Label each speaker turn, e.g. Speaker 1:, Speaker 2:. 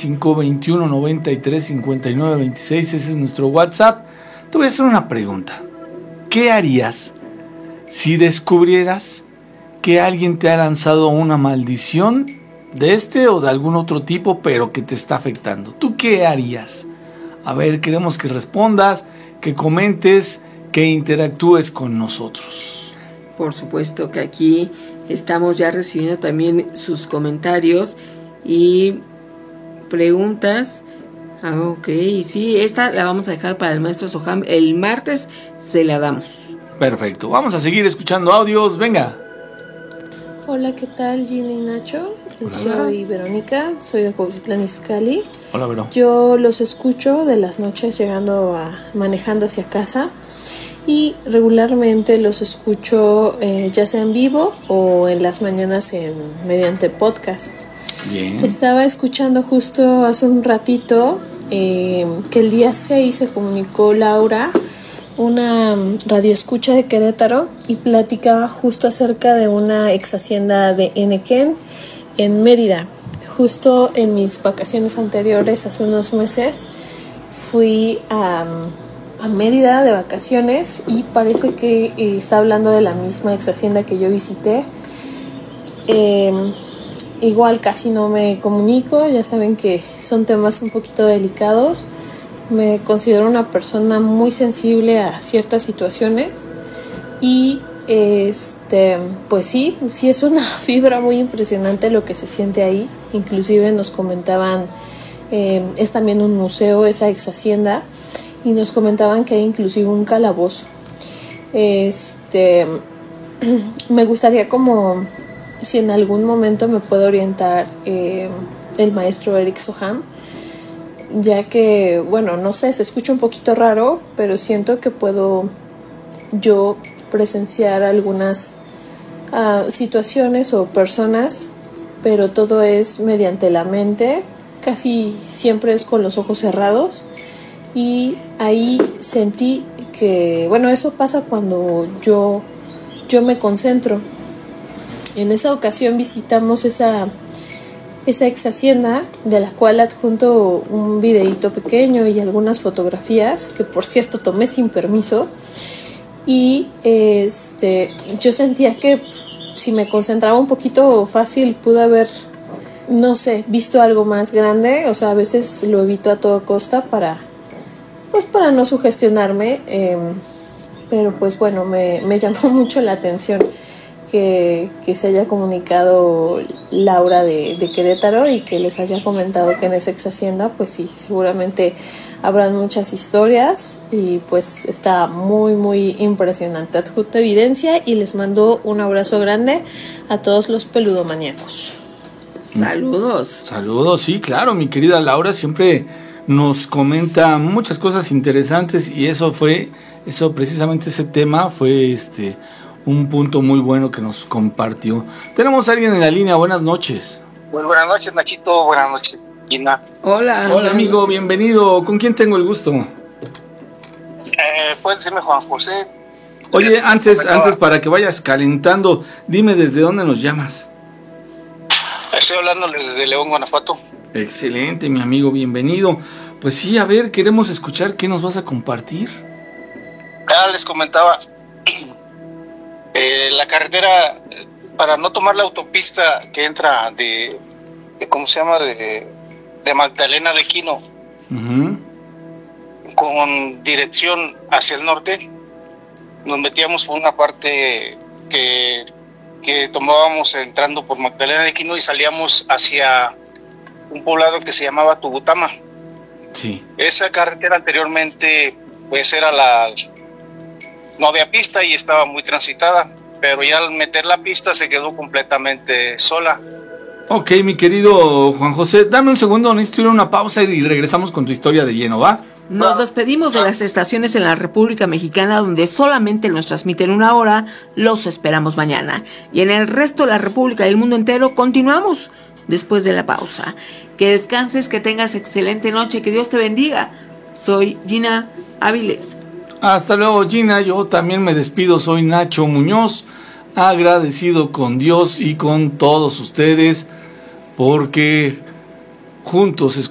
Speaker 1: 5521935926, ese es nuestro WhatsApp. Te voy a hacer una pregunta. ¿Qué harías si descubrieras que alguien te ha lanzado una maldición de este o de algún otro tipo, pero que te está afectando? ¿Tú qué harías? A ver, queremos que respondas, que comentes, que interactúes con nosotros.
Speaker 2: Por supuesto que aquí estamos ya recibiendo también sus comentarios y preguntas. Ok, sí, esta la vamos a dejar para el maestro Soham. El martes se la damos.
Speaker 1: Perfecto, vamos a seguir escuchando audios, venga.
Speaker 3: Hola, ¿qué tal, Gina y Nacho?
Speaker 1: Hola.
Speaker 3: Soy Verónica, soy de Cuautitlán Izcalli.
Speaker 1: Hola, Vero.
Speaker 3: Yo los escucho de las noches manejando hacia casa y regularmente los escucho ya sea en vivo o en las mañanas mediante podcast.
Speaker 1: Bien.
Speaker 3: Estaba escuchando justo hace un ratito que el día 6 se comunicó Laura, una radioescucha de Querétaro, y platicaba justo acerca de una ex hacienda de Enequén en Mérida. Justo en mis vacaciones anteriores, hace unos meses, fui a Mérida de vacaciones y parece que está hablando de la misma ex hacienda que yo visité. Igual casi no me comunico, ya saben que son temas un poquito delicados. Me considero una persona muy sensible a ciertas situaciones y pues sí es una vibra muy impresionante lo que se siente ahí. Inclusive nos comentaban, es también un museo esa ex hacienda, y nos comentaban que hay inclusive un calabozo. Me gustaría como si en algún momento me puede orientar el maestro Eric Soham, ya que, bueno, no sé, se escucha un poquito raro, pero siento que puedo yo presenciar algunas situaciones o personas, pero todo es mediante la mente, casi siempre es con los ojos cerrados, y ahí sentí que, bueno, eso pasa cuando yo me concentro. En esa ocasión visitamos esa ex hacienda, de la cual adjunto un videíto pequeño y algunas fotografías, que por cierto tomé sin permiso, y yo sentía que si me concentraba un poquito fácil pude haber, no sé, visto algo más grande. O sea, a veces lo evito a toda costa para no sugestionarme, pero pues bueno, me llamó mucho la atención que se haya comunicado Laura de Querétaro y que les haya comentado que en esa ex hacienda, pues sí, seguramente habrán muchas historias, y pues está muy muy impresionante. Adjunto evidencia y les mando un abrazo grande a todos los peludomaníacos.
Speaker 2: Saludos.
Speaker 1: Saludos, sí, claro, mi querida Laura siempre nos comenta muchas cosas interesantes, y precisamente ese tema fue un punto muy bueno que nos compartió. Tenemos a alguien en la línea, buenas noches.
Speaker 4: Muy buenas noches, Nachito, buenas noches, Gina.
Speaker 2: Hola
Speaker 1: amigo,
Speaker 2: noches.
Speaker 1: Bienvenido. ¿Con quién tengo el gusto?
Speaker 4: Puede decirme Juan José.
Speaker 1: Oye, antes para que vayas calentando, dime desde dónde nos llamas.
Speaker 4: Estoy hablándoles desde León, Guanajuato.
Speaker 1: Excelente, mi amigo, bienvenido. Pues sí, a ver, queremos escuchar qué nos vas a compartir.
Speaker 4: Les comentaba, la carretera, para no tomar la autopista que entra de ¿cómo se llama? De Magdalena de Quino, con dirección hacia el norte, nos metíamos por una parte que tomábamos entrando por Magdalena de Quino y salíamos hacia un poblado que se llamaba Tubutama.
Speaker 1: Sí.
Speaker 4: Esa carretera anteriormente pues no había pista y estaba muy transitada, pero ya al meter la pista se quedó completamente sola.
Speaker 1: Ok, mi querido Juan José, dame un segundo, necesito ir a una pausa y regresamos con tu historia de lleno, ¿va?
Speaker 2: Nos despedimos de las estaciones en la República Mexicana donde solamente nos transmiten 1 hora. Los esperamos mañana. Y en el resto de la República y el mundo entero continuamos después de la pausa. Que descanses, que tengas excelente noche, que Dios te bendiga. Soy Gina Áviles.
Speaker 1: Hasta luego, Gina. Yo también me despido, soy Nacho Muñoz, agradecido con Dios y con todos ustedes porque juntos